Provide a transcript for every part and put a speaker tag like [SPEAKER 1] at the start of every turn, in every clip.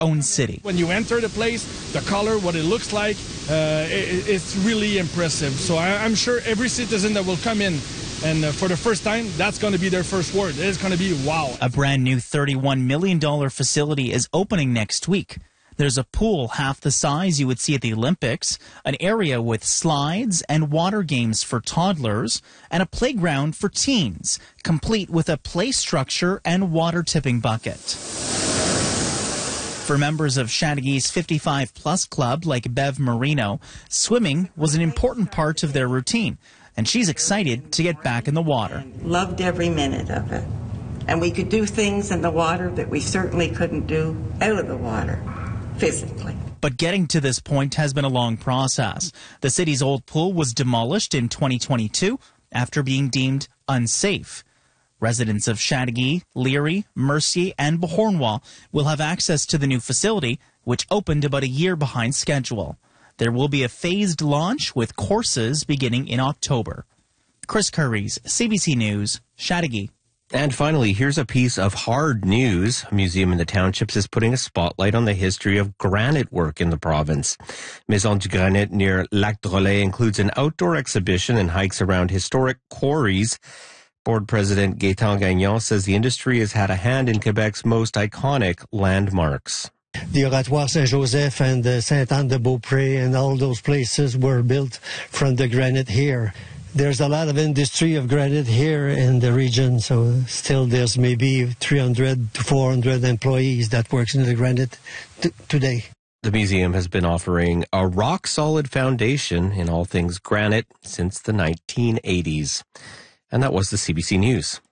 [SPEAKER 1] own city.
[SPEAKER 2] When you enter the place, the color, what it looks like, it's really impressive. So I'm sure every citizen that will come in and for the first time, that's going to be their first word. It's going to be wow.
[SPEAKER 1] A brand new $31 million facility is opening next week. There's a pool half the size you would see at the Olympics, an area with slides and water games for toddlers, and a playground for teens, complete with a play structure and water tipping bucket. For members of Chateauguay's 55-plus club like Bev Marino, swimming was an important part of their routine, and she's excited to get back in the water.
[SPEAKER 3] Loved every minute of it. And we could do things in the water that we certainly couldn't do out of the water, physically.
[SPEAKER 1] But getting to this point has been a long process. The city's old pool was demolished in 2022 after being deemed unsafe. Residents of Chateauguay, Leary, Mercier, and Beauharnois will have access to the new facility, which opened about a year behind schedule. There will be a phased launch with courses beginning in October. Chris Curries, CBC News, Chateauguay.
[SPEAKER 4] And finally, here's a piece of hard news. A museum in the townships is putting a spotlight on the history of granite work in the province. Maison du Granit near Lac Drolet includes an outdoor exhibition and hikes around historic quarries. Board President Gaétan Gagnon says the industry has had a hand in Quebec's most iconic landmarks.
[SPEAKER 5] The Oratoire Saint-Joseph and the Sainte-Anne-de-Beaupré and all those places were built from the granite here. There's a lot of industry of granite here in the region, so still there's maybe 300 to 400 employees that works in the granite today.
[SPEAKER 4] The museum has been offering a rock-solid foundation in all things granite since the 1980s. And that was the CBC News.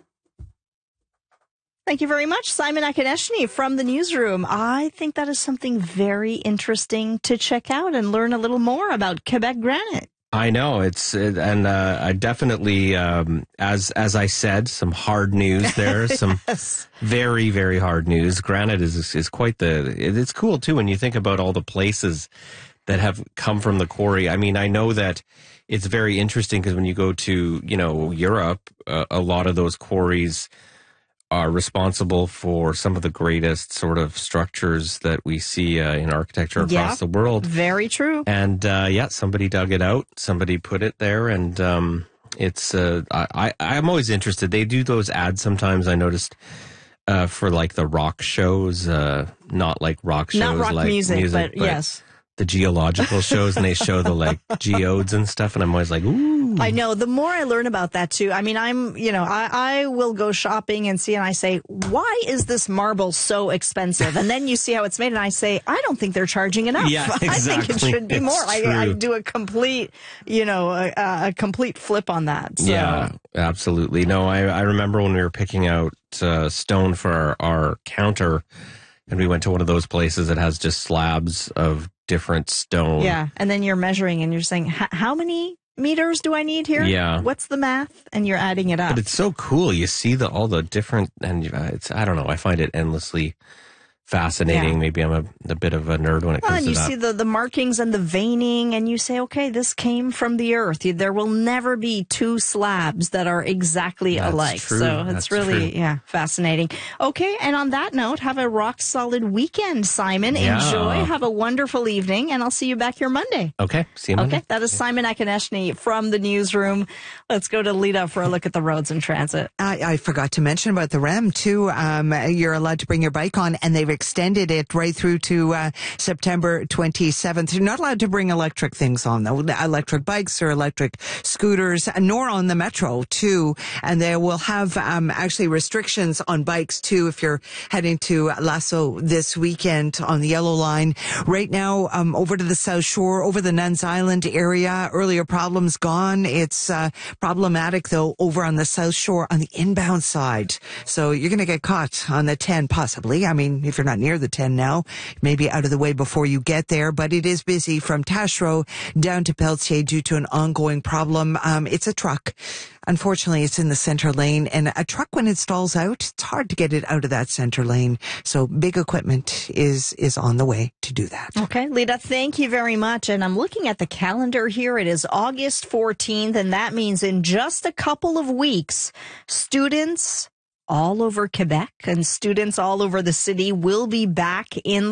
[SPEAKER 6] Thank you very much, Simon Akoneshny from the newsroom. I think that is something very interesting to check out and learn a little more about Quebec granite.
[SPEAKER 4] I know I definitely, as I said, some hard news there, some very, very hard news. Granite is quite it's cool too when you think about all the places that have come from the quarry. I mean, I know that it's very interesting because when you go to, Europe, a lot of those quarries are responsible for some of the greatest sort of structures that we see in architecture across the world.
[SPEAKER 6] Very true.
[SPEAKER 4] And somebody dug it out, somebody put it there, and I'm always interested. They do those ads sometimes, I noticed, for like the rock shows, not like rock shows,
[SPEAKER 6] not rock
[SPEAKER 4] like
[SPEAKER 6] music, but yes.
[SPEAKER 4] The geological shows, and they show the like geodes and stuff, and I'm always like, ooh.
[SPEAKER 6] I know. The more I learn about that too, I mean, I will go shopping and see, and I say, why is this marble so expensive? And then you see how it's made, and I say, I don't think they're charging enough.
[SPEAKER 4] Yeah, exactly.
[SPEAKER 6] I think it should be more. I do a complete, a complete flip on that. So.
[SPEAKER 4] Yeah, absolutely. No, I remember when we were picking out stone for our counter, and we went to one of those places that has just slabs of different stone.
[SPEAKER 6] Yeah, and then you're measuring and you're saying, how many meters do I need here?
[SPEAKER 4] Yeah.
[SPEAKER 6] What's the math? And you're adding it up.
[SPEAKER 4] But it's so cool. You see all the different, and I don't know, I find it endlessly fascinating. Yeah. Maybe I'm a bit of a nerd when it comes to that.
[SPEAKER 6] And you see the markings and the veining, and you say, okay, this came from the earth. There will never be two slabs that are exactly alike.
[SPEAKER 4] True.
[SPEAKER 6] So it's really fascinating. Okay, and on that note, have a rock-solid weekend, Simon. Yeah. Enjoy. Have a wonderful evening, and I'll see you back here Monday.
[SPEAKER 4] Okay, see you Monday.
[SPEAKER 6] Okay, that is Simon Akoneshny from the newsroom. Let's go to Lita for a look at the roads and transit.
[SPEAKER 7] I forgot to mention about the REM, too. You're allowed to bring your bike on, and they've extended it right through to September 27th. You're not allowed to bring electric things on, though, electric bikes or electric scooters, nor on the metro, too. And they will have actually restrictions on bikes, too, if you're heading to Lasso this weekend on the Yellow Line. Right now, over to the South Shore, over the Nuns Island area, earlier problems gone. It's problematic, though, over on the South Shore on the inbound side. So you're going to get caught on the 10, possibly. I mean, if you're not near the 10 now, maybe out of the way before you get there, but it is busy from Taschereau down to Pelletier due to an ongoing problem. It's a truck. Unfortunately, it's in the center lane, and a truck, when it stalls out, it's hard to get it out of that center lane. So big equipment is on the way to do that.
[SPEAKER 6] Okay, Lita, thank you very much. And I'm looking at the calendar here. It is August 14th, and that means in just a couple of weeks, students all over Quebec and students all over the city will be back in the